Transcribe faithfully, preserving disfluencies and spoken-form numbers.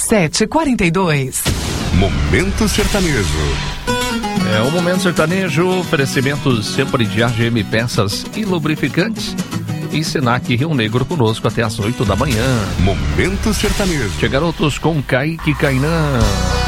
sete quarenta e dois. Momento Sertanejo. É o Momento Sertanejo, oferecimento sempre de A G M Peças e Lubrificantes. E Senac Rio Negro conosco até as oito da manhã. Momento Sertanejo. Tia Garotos com Kaique Kainan.